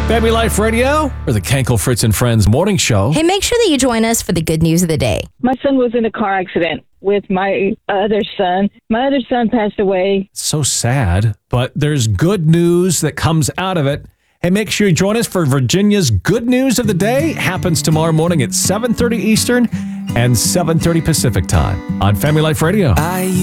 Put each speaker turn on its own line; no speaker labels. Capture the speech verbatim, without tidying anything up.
Family Life Radio, or the Kenkel Fritz and Friends morning show.
Hey, make sure that you join us for the good news of the day.
My son was in a car accident with my other son. My other son passed away.
So sad, but there's good news that comes out of it. Hey, make sure you join us for Virginia's Good News of the Day. Happens tomorrow morning at seven thirty Eastern and seven thirty Pacific time on Family Life Radio.
I